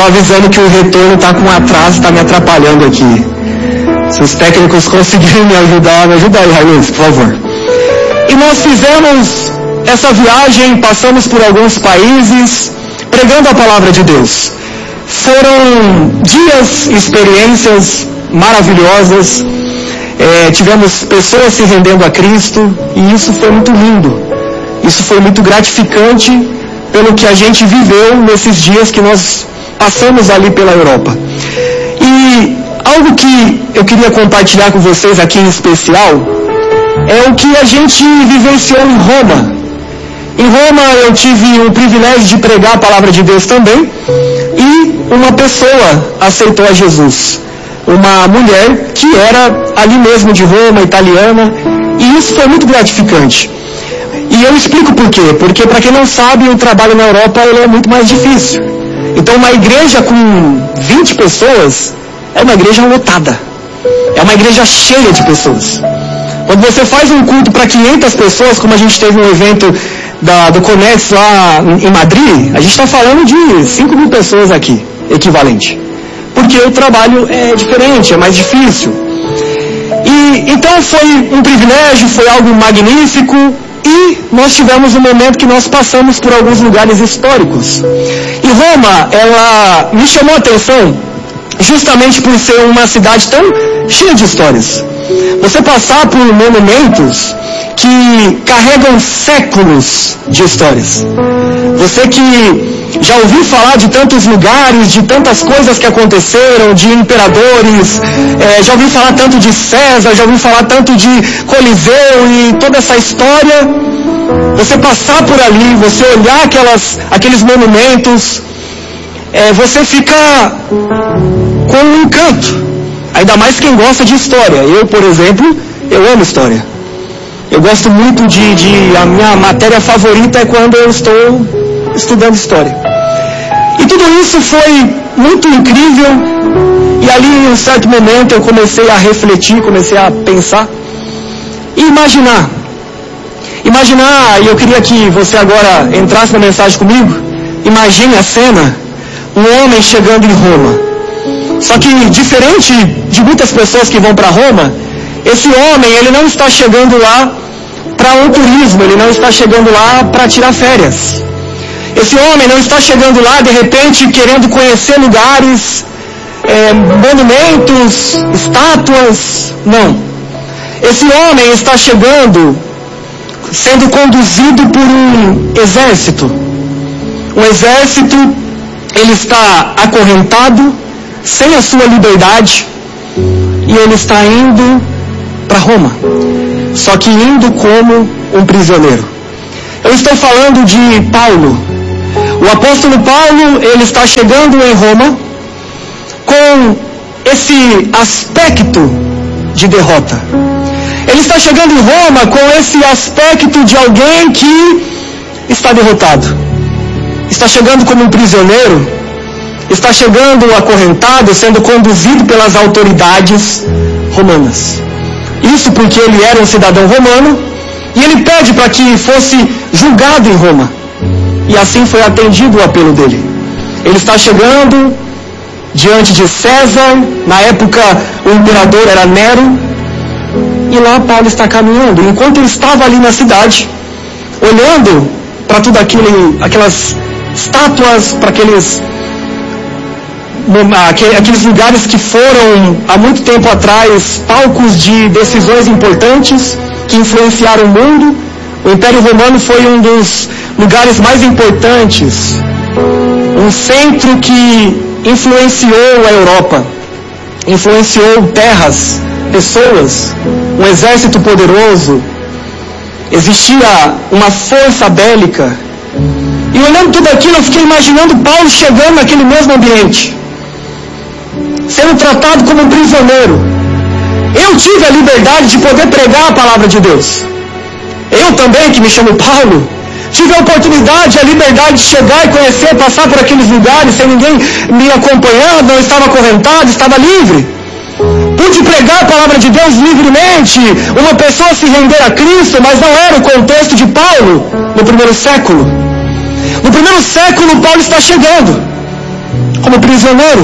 estou avisando que o retorno está com atraso, está me atrapalhando aqui. Se os técnicos conseguirem me ajudar, me ajuda aí, Raimundo, por favor. E nós fizemos essa viagem, passamos por alguns países, pregando a palavra de Deus. Foram dias, experiências maravilhosas. Tivemos pessoas se rendendo a Cristo, e isso foi muito lindo. Isso foi muito gratificante pelo que a gente viveu nesses dias que nós passamos ali pela Europa. E algo que eu queria compartilhar com vocês aqui em especial é o que a gente vivenciou em Roma. Em Roma eu tive o privilégio de pregar a palavra de Deus também, e uma pessoa aceitou a Jesus. Uma mulher que era ali mesmo de Roma, italiana, e isso foi muito gratificante. E eu explico por quê. Porque, para quem não sabe, o trabalho na Europa ele é muito mais difícil. Então, uma igreja com 20 pessoas é uma igreja lotada. É uma igreja cheia de pessoas. Quando você faz um culto para 500 pessoas, como a gente teve um evento do Conex lá em Madrid, a gente está falando de 5.000 pessoas aqui, equivalente. Porque o trabalho é diferente, é mais difícil. E então foi um privilégio, foi algo magnífico, e nós tivemos um momento que nós passamos por alguns lugares históricos. E Roma, ela me chamou a atenção justamente por ser uma cidade tão cheia de histórias. Você passar por monumentos que carregam séculos de histórias. Você que já ouviu falar de tantos lugares, de tantas coisas que aconteceram, de imperadores, já ouviu falar tanto de César, já ouviu falar tanto de Coliseu e toda essa história. Você passar por ali, você olhar aqueles monumentos, você fica com um encanto. Ainda mais quem gosta de história. Eu, por exemplo, eu amo história. Eu gosto muito a minha matéria favorita é quando eu estou estudando história. E tudo isso foi muito incrível. E ali, em um certo momento, eu comecei a refletir, comecei a pensar e imaginar. E eu queria que você agora entrasse na mensagem comigo. Imagine a cena, um homem chegando em Roma. Só que, diferente de muitas pessoas que vão para Roma, esse homem, ele não está chegando lá para um turismo, ele não está chegando lá para tirar férias. Esse homem não está chegando lá, de repente, querendo conhecer lugares, monumentos, estátuas. Não. Esse homem está chegando, sendo conduzido por um exército. Um exército, ele está acorrentado, sem a sua liberdade, e ele está indo para Roma, só que indo como um prisioneiro. Eu estou falando de Paulo. O apóstolo Paulo, ele está chegando em Roma com esse aspecto de derrota. Ele está chegando em Roma com esse aspecto de alguém que está derrotado. Está chegando como um prisioneiro, está chegando acorrentado, sendo conduzido pelas autoridades romanas. Isso porque ele era um cidadão romano, e ele pede para que fosse julgado em Roma. E assim foi atendido o apelo dele. Ele está chegando diante de César, na época o imperador era Nero, e lá Paulo está caminhando. Enquanto ele estava ali na cidade, olhando para tudo aquelas estátuas, para aqueles lugares que foram há muito tempo atrás palcos de decisões importantes que influenciaram o mundo. O Império Romano foi um dos lugares mais importantes, um centro que influenciou a Europa, influenciou terras, pessoas, um exército poderoso. Existia uma força bélica. E olhando tudo aquilo, eu fiquei imaginando Paulo chegando naquele mesmo ambiente, sendo tratado como um prisioneiro. Eu tive a liberdade de poder pregar a palavra de Deus. Eu também, que me chamo Paulo, tive a oportunidade, a liberdade de chegar e conhecer, passar por aqueles lugares sem ninguém me acompanhando, não estava acorrentado, estava livre. Pude pregar a palavra de Deus livremente, uma pessoa se render a Cristo, mas não era o contexto de Paulo no primeiro século. No primeiro século, Paulo está chegando como prisioneiro.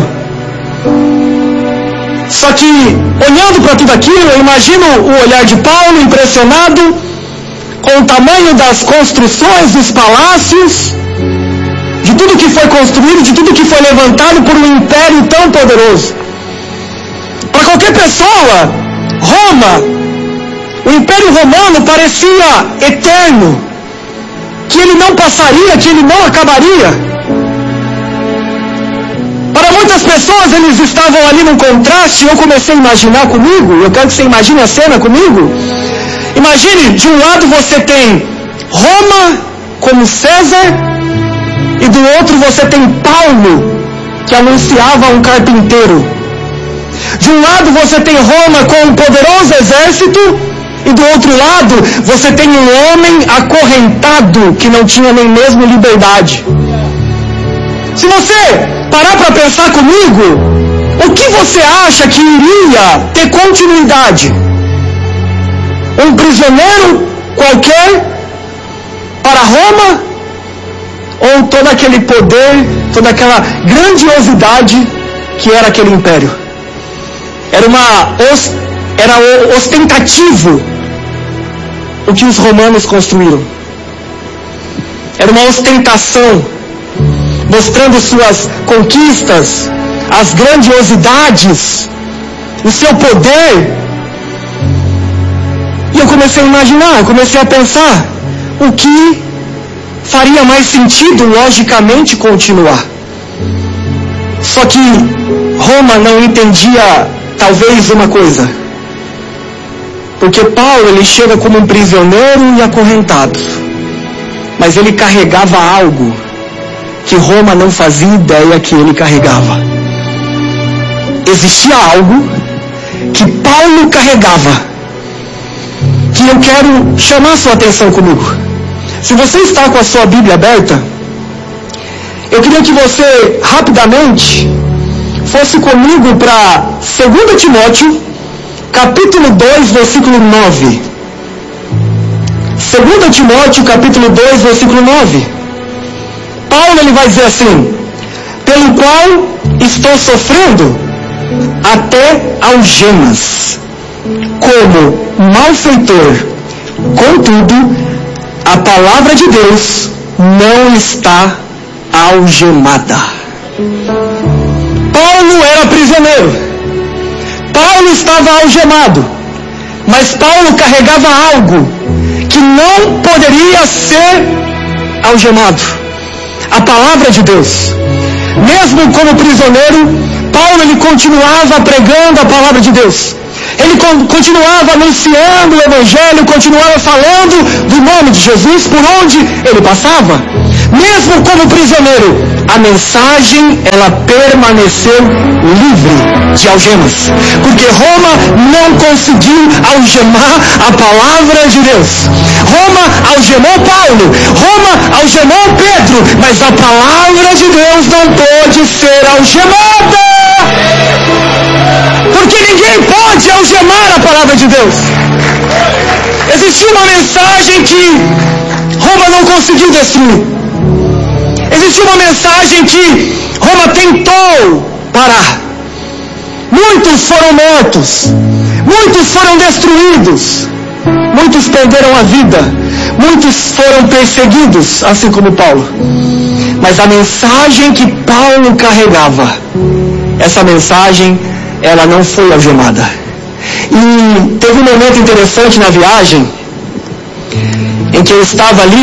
Só que, olhando para tudo aquilo, eu imagino o olhar de Paulo impressionado com o tamanho das construções, dos palácios, de tudo que foi construído, de tudo que foi levantado por um império tão poderoso. Para qualquer pessoa, Roma, o Império Romano parecia eterno, que ele não passaria, que ele não acabaria. Para muitas pessoas, eles estavam ali num contraste. Eu comecei a imaginar comigo, eu quero que você imagine a cena comigo. Imagine, de um lado você tem Roma como César, e do outro você tem Paulo, que anunciava um carpinteiro. De um lado você tem Roma com um poderoso exército, e do outro lado você tem um homem acorrentado que não tinha nem mesmo liberdade. Se você parar para pensar comigo, o que você acha que iria ter continuidade? Um prisioneiro qualquer para Roma? Ou todo aquele poder, toda aquela grandiosidade que era aquele império? Era ostentativo o que os romanos construíram. Era uma ostentação, mostrando suas conquistas, as grandiosidades, o seu poder. E eu comecei a imaginar, eu comecei a pensar o que faria mais sentido logicamente continuar. Só que Roma não entendia talvez uma coisa, porque Paulo ele chega como um prisioneiro e acorrentado, mas ele carregava algo que Roma não fazia ideia que ele carregava. Existia algo que Paulo carregava, que eu quero chamar sua atenção comigo. Se você está com a sua Bíblia aberta, eu queria que você rapidamente fosse comigo para 2 Timóteo, capítulo 2, versículo 9. 2 Timóteo, capítulo 2, versículo 9. Paulo ele vai dizer assim: pelo qual estou sofrendo até algemas, como malfeitor. Contudo, a palavra de Deus não está algemada. Paulo era prisioneiro. Paulo estava algemado. Mas Paulo carregava algo que não poderia ser algemado. A palavra de Deus. Mesmo como prisioneiro, Paulo ele continuava pregando a palavra de Deus. Ele continuava anunciando o Evangelho, continuava falando do nome de Jesus por onde ele passava. Mesmo como prisioneiro, a mensagem ela permaneceu livre de algemas, porque Roma não conseguiu algemar a palavra de Deus. Roma algemou Paulo, Roma algemou Pedro, mas a palavra de Deus não pode ser algemada, porque ninguém pode algemar a palavra de Deus. Existiu uma mensagem que Roma não conseguiu destruir. Existiu uma mensagem que Roma tentou parar. Muitos foram mortos, muitos foram destruídos, muitos perderam a vida, muitos foram perseguidos, assim como Paulo. Mas a mensagem que Paulo carregava, essa mensagem, ela não foi algemada. E teve um momento interessante na viagem, em que eu estava ali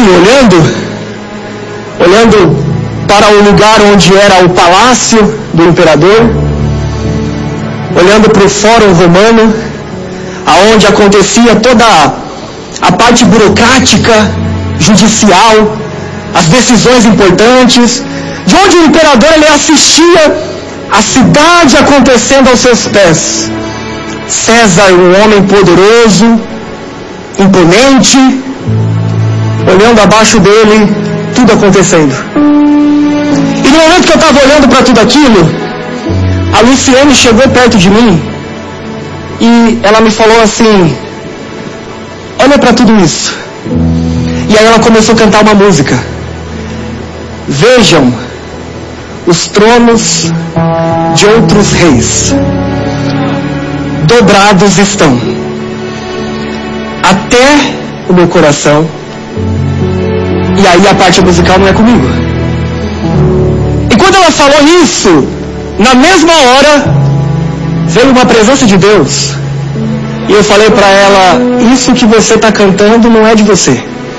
olhando para o lugar onde era o palácio do imperador, olhando para o fórum romano, aonde acontecia toda a parte burocrática, judicial, as decisões importantes, de onde o imperador ele assistia a cidade acontecendo aos seus pés. César, um homem poderoso, imponente, olhando abaixo dele, tudo acontecendo. E no momento que eu estava olhando para tudo aquilo, a Luciane chegou perto de mim e ela me falou assim: olha para tudo isso. E aí ela começou a cantar uma música. Vejam os tronos de outros reis dobrados estão até o meu coração. E aí a parte musical não é comigo. E quando ela falou isso, na mesma hora veio uma presença de Deus. E eu falei para ela: isso que você está cantando não é de você.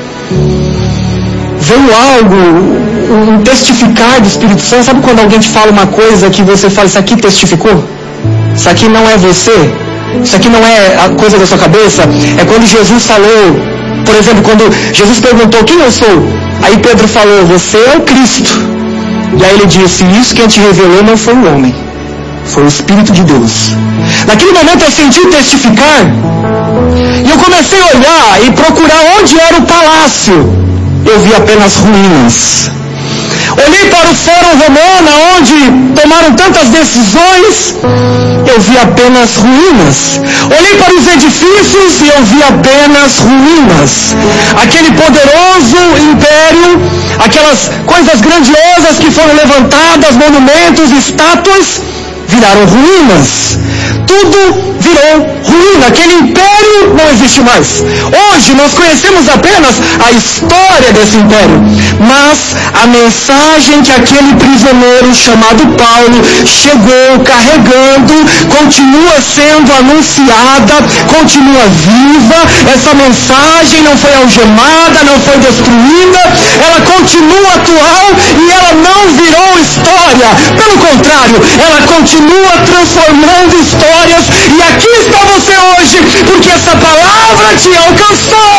Veio algo, um testificar do Espírito Santo. Sabe quando alguém te fala uma coisa que você fala: isso aqui testificou? Isso aqui não é você? Isso aqui não é a coisa da sua cabeça? É quando Jesus falou, por exemplo, quando Jesus perguntou: quem eu sou? Aí Pedro falou: você é o Cristo. E aí ele disse: isso quem te revelou não foi o homem, foi o Espírito de Deus. Naquele momento eu senti testificar, e eu comecei a olhar e procurar onde era o palácio. Eu vi apenas ruínas. Olhei para o Fórum Romano, onde tomaram tantas decisões, eu vi apenas ruínas. Olhei para os edifícios e eu vi apenas ruínas. Aquele poderoso império, aquelas coisas grandiosas que foram levantadas, monumentos, estátuas, viraram ruínas. Tudo virou ruína. Aquele império não existe mais. Hoje nós conhecemos apenas a história desse império, mas a mensagem que aquele prisioneiro chamado Paulo chegou carregando continua sendo anunciada, continua viva. Essa mensagem não foi algemada, não foi destruída, ela continua atual e ela não virou história. Pelo contrário, ela continua transformando histórias. E aqui está você hoje, porque essa palavra te alcançou.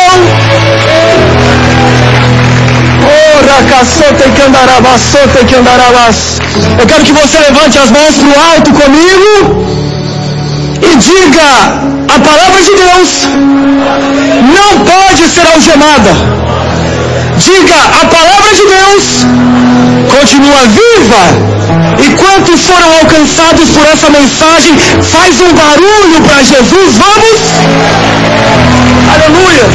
Eu quero que você levante as mãos para o alto comigo e diga: a palavra de Deus não pode ser algemada. Diga: a palavra de Deus continua viva. E quantos foram alcançados por essa mensagem? Faz um barulho para Jesus, vamos? Aleluia!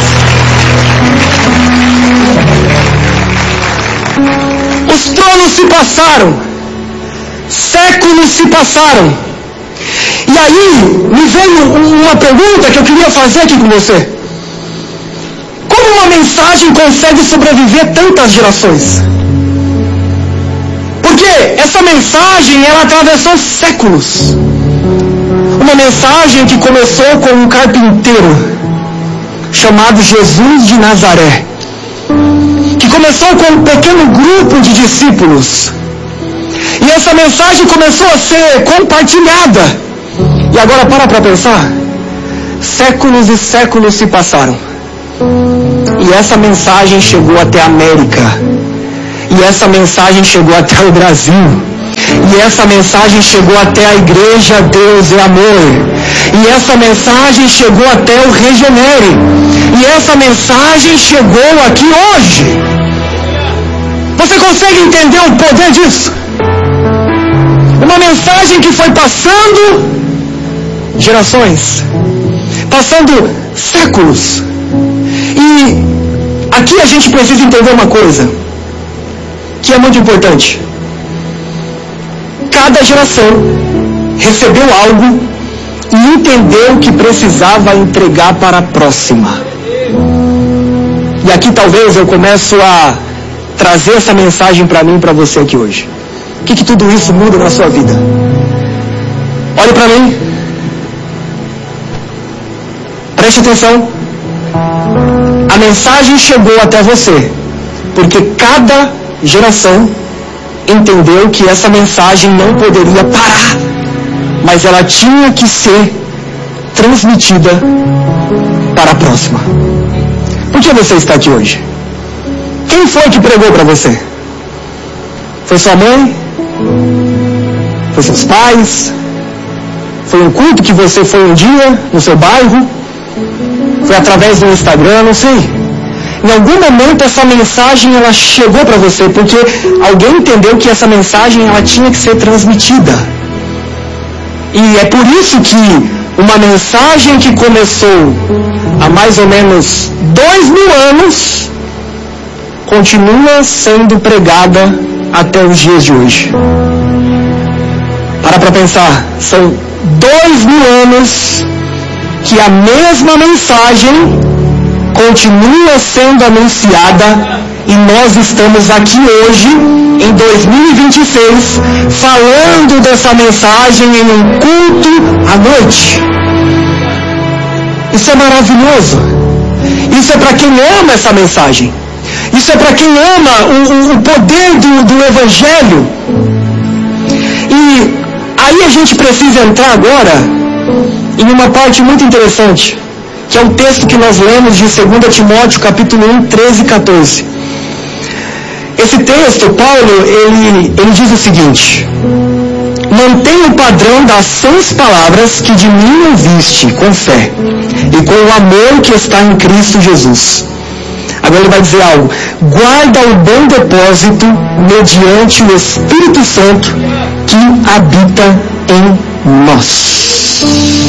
Os tronos se passaram, séculos se passaram, e aí me veio uma pergunta que eu queria fazer aqui com você. Como uma mensagem consegue sobreviver tantas gerações? Porque essa mensagem, ela atravessou séculos. Uma mensagem que começou com um carpinteiro chamado Jesus de Nazaré, que começou com um pequeno grupo de discípulos, e essa mensagem começou a ser compartilhada. E agora para pensar, séculos e séculos se passaram, e essa mensagem chegou até a América, e essa mensagem chegou até o Brasil, e essa mensagem chegou até a igreja Deus é Amor, e essa mensagem chegou até o Regenere, e essa mensagem chegou aqui hoje. Você consegue entender o poder disso? Uma mensagem que foi passando gerações, passando séculos. E aqui a gente precisa entender uma coisa que é muito importante. Cada geração recebeu algo e entendeu que precisava entregar para a próxima. E aqui talvez eu começo a trazer essa mensagem para mim e para você aqui hoje. O que tudo isso muda na sua vida? Olhe para mim. Preste atenção. A mensagem chegou até você porque cada geração entendeu que essa mensagem não poderia parar, mas ela tinha que ser transmitida para a próxima. Por que você está aqui hoje? Quem foi que pregou para você? Foi sua mãe? Foi seus pais? Foi um culto que você foi um dia no seu bairro? Foi através do Instagram? Não sei. Em algum momento essa mensagem ela chegou para você porque alguém entendeu que essa mensagem ela tinha que ser transmitida. E é por isso que uma mensagem que começou há mais ou menos 2000 anos continua sendo pregada até os dias de hoje. Para pensar, são 2000 anos que a mesma mensagem continua sendo anunciada e nós estamos aqui hoje, em 2026, falando dessa mensagem em um culto à noite. Isso é maravilhoso. Isso é para quem ama essa mensagem. Isso é para quem ama o poder do Evangelho. E aí a gente precisa entrar agora em uma parte muito interessante, que é o texto que nós lemos de 2 Timóteo, capítulo 1, 13 e 14. Esse texto, Paulo, ele diz o seguinte: mantenha o padrão das sãs palavras que de mim ouviste com fé e com o amor que está em Cristo Jesus. Agora ele vai dizer algo: guarda o bom depósito mediante o Espírito Santo que habita em nós.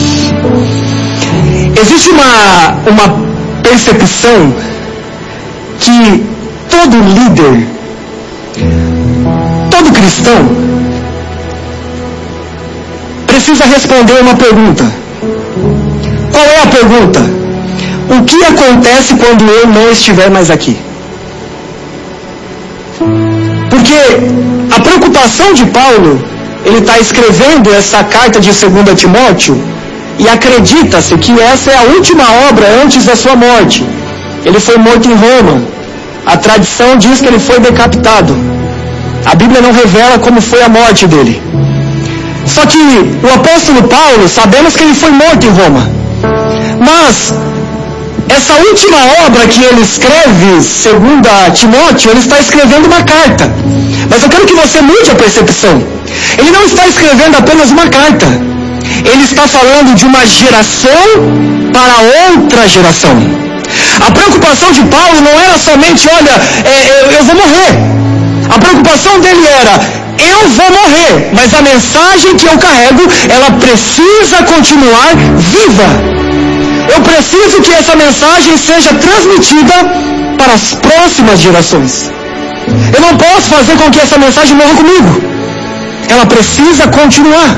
Existe uma percepção que todo líder, todo cristão, precisa responder uma pergunta. Qual é a pergunta? O que acontece quando eu não estiver mais aqui? Porque a preocupação de Paulo, ele está escrevendo essa carta de 2 Timóteo e acredita-se que essa é a última obra antes da sua morte. Ele foi morto em Roma. A tradição diz que ele foi decapitado. A Bíblia não revela como foi a morte dele. Só que o apóstolo Paulo, sabemos que ele foi morto em Roma. Mas essa última obra que ele escreve, 2 Timóteo, ele está escrevendo uma carta. Mas eu quero que você mude a percepção. Ele não está escrevendo apenas uma carta. Ele está falando de uma geração para outra geração. A preocupação de Paulo não era somente, olha, eu vou morrer. A preocupação dele era, eu vou morrer, mas a mensagem que eu carrego, ela precisa continuar viva. Eu preciso que essa mensagem seja transmitida para as próximas gerações. Eu não posso fazer com que essa mensagem morra comigo. Ela precisa continuar.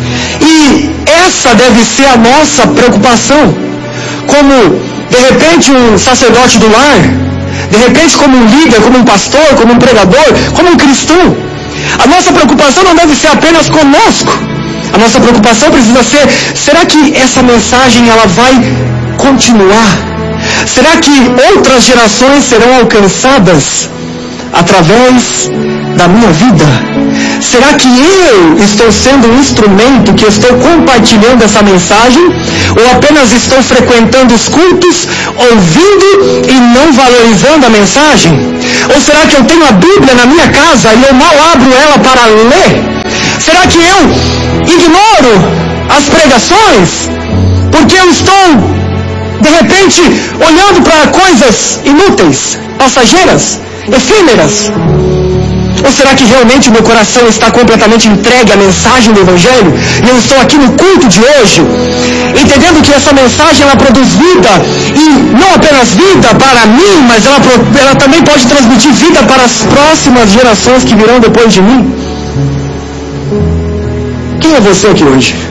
E essa deve ser a nossa preocupação. Como, de repente, um sacerdote do lar, de repente, como um líder, como um pastor, como um pregador, como um cristão. A nossa preocupação não deve ser apenas conosco. A nossa preocupação precisa ser, será que essa mensagem ela vai continuar? Será que outras gerações serão alcançadas através da minha vida? Será que eu estou sendo um instrumento que estou compartilhando essa mensagem? Ou apenas estou frequentando os cultos, ouvindo e não valorizando a mensagem? Ou será que eu tenho a Bíblia na minha casa e eu mal abro ela para ler? Será que eu ignoro as pregações? Porque eu estou, de repente, olhando para coisas inúteis, passageiras, efêmeras? Ou será que realmente o meu coração está completamente entregue à mensagem do Evangelho? E eu estou aqui no culto de hoje, entendendo que essa mensagem ela produz vida, e não apenas vida para mim, mas ela também pode transmitir vida para as próximas gerações que virão depois de mim. Quem é você aqui hoje?